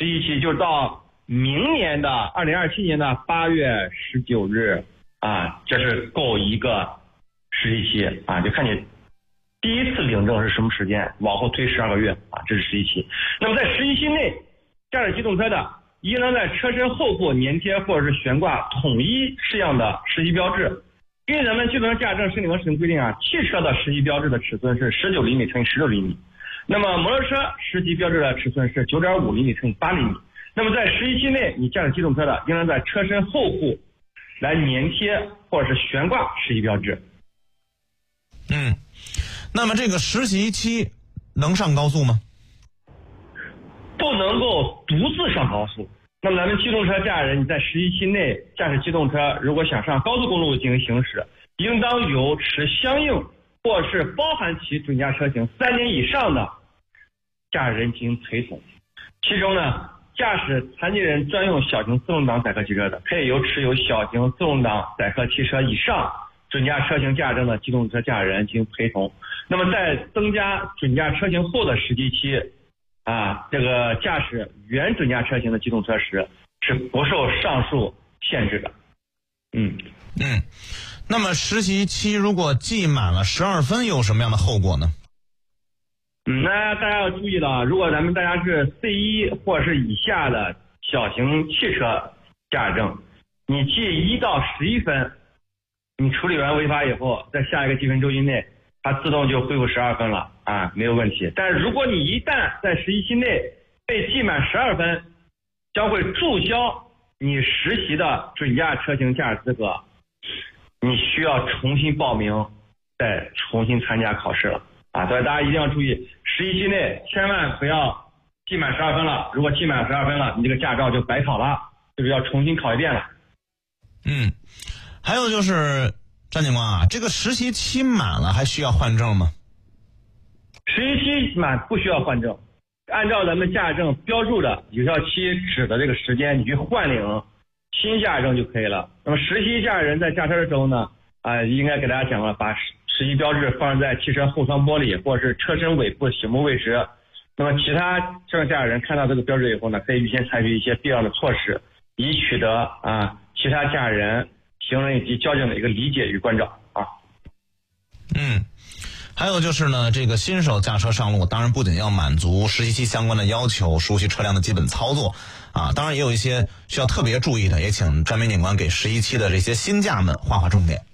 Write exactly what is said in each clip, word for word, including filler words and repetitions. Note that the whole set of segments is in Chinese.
实习期就是到明年的二零二七年的八月十九日啊，这是够一个实习期啊，就看你第一次领证是什么时间，往后推十二个月啊，这是实习期。那么在实习期内驾驶机动车的，应当在车身后部粘贴或者是悬挂统一式样的实习标志。根据咱们机动车驾驶证申领和使用规定啊，汽车的实习标志的尺寸是十九厘米乘以十六厘米，那么摩托车实习标志的尺寸是九点五厘米乘以八厘米。那么在实习期内，你驾驶机动车的，应当在车身后部来粘贴或者是悬挂实习标志。 嗯，那么这个实习期能上高速吗？ 不能够独自上高速。那么咱们机动车驾驶人，你在实习期内驾驶机动车，如果想上高速公路进行行驶，应当由持相应或是包含其准驾车型三年以上的驾驶人进行陪同。其中呢，驾驶残疾人专用小型自动挡载客汽车的，可以由持有小型自动挡载客汽车以上准驾车型驾驶证的机动车驾驶人进行陪同。那么在增加准驾车型后的实习期啊，这个驾驶原准驾车型的机动车时是不受上述限制的。嗯嗯，那么实习期如果记满了十二分，有什么样的后果呢？ 嗯，那大家要注意了啊，如果咱们大家是 C 一 或者是以下的小型汽车驾驶证，你记一到十一分，你处理完违法以后，在下一个记分周期内，它自动就恢复十二分了啊，没有问题。但是如果你一旦在实习期内被记满十二分，将会注销你实习的准驾车型驾驶资格，你需要重新报名，再重新参加考试了啊！所以大家一定要注意，实习期内千万不要记满十二分了。如果记满十二分了，你这个驾照就白考了，就是要重新考一遍了。 嗯，还有就是张警官啊，这个实习期满了还需要换证吗？ 实习期满不需要换证，按照咱们驾驶证标注的有效期指的这个时间，你去换领新驾驶证就可以了。那么实习驾驶人在驾车的时候呢，啊、呃，应该给大家讲了，把实习标志放在汽车后窗玻璃或者是车身尾部醒目位置。那么其他车上驾驶人看到这个标志以后呢，可以预先采取一些必要的措施，以取得啊其他驾驶人、行人以及交警的一个理解与关照啊。 嗯。还有就是呢，这个新手驾车上路，当然不仅要满足实习期相关的要求，熟悉车辆的基本操作啊，当然也有一些需要特别注意的，也请张明警官给实习期的这些新驾们划划重点。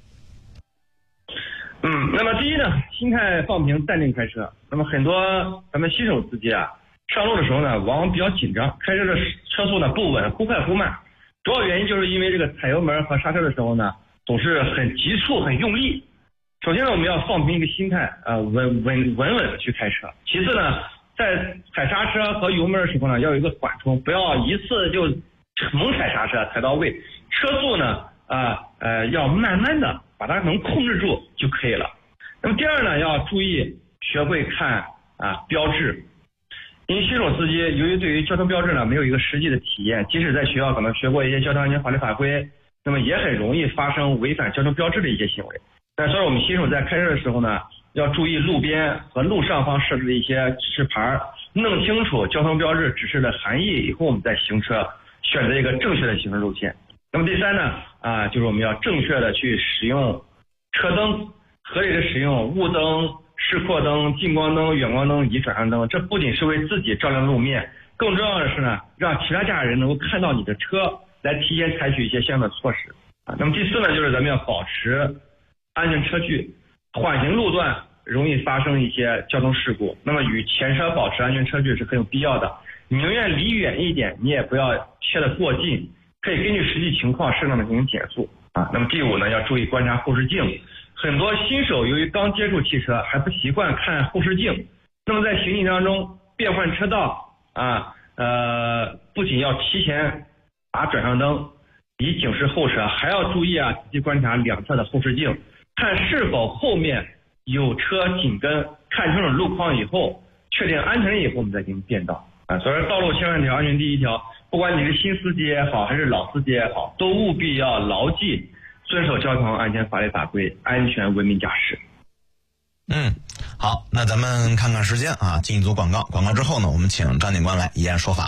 嗯，那么第一呢，心态放平，淡定开车。那么很多咱们新手司机啊，上路的时候呢，往往比较紧张，开车的车速呢不稳，忽快忽慢。主要原因就是因为这个踩油门和刹车的时候呢，总是很急促、很用力。首先呢，我们要放平一个心态，啊、呃，稳稳稳稳的去开车。其次呢，在踩刹车和油门的时候呢，要有一个缓冲，不要一次就猛踩刹车踩到位。车速呢，啊 呃, 呃要慢慢的把它能控制住就可以了。那么第二呢，要注意学会看啊标志。因为新手司机由于对于交通标志呢没有一个实际的体验，即使在学校可能学过一些交通安全法律法规，那么也很容易发生违反交通标志的一些行为。那所以我们新手在开车的时候呢，要注意路边和路上方设置的一些指示牌，弄清楚交通标志指示的含义以后，我们再行车，选择一个正确的行车路线。那么第三呢，啊，就是我们要正确的去使用车灯，合理的使用雾灯、示廓灯、近光灯、远光灯以及转向灯。这不仅是为自己照亮路面，更重要的是呢，让其他驾驶人能够看到你的车，来提前采取一些相应的措施。啊，那么第四呢，就是咱们要保持安全车距，缓行路段容易发生一些交通事故，那么与前车保持安全车距是很有必要的。你宁愿离远一点，你也不要切得过近，可以根据实际情况适当的进行减速啊。那么第五呢，要注意观察后视镜。很多新手由于刚接触汽车还不习惯看后视镜，那么在行进当中变换车道啊，呃，不仅要提前打转向灯以警示后车，还要注意啊，仔细观察两侧的后视镜，看是否后面有车紧跟，看清楚路况以后，确定安全以后，我们再进行变道啊。所以道路千万条，安全第一条。不管你是新司机也好，还是老司机也好，都务必要牢记遵守交通安全法律法规，安全文明驾驶。 嗯，好，那咱们看看时间啊，进一组广告，广告之后呢，我们请张警官来一案说法。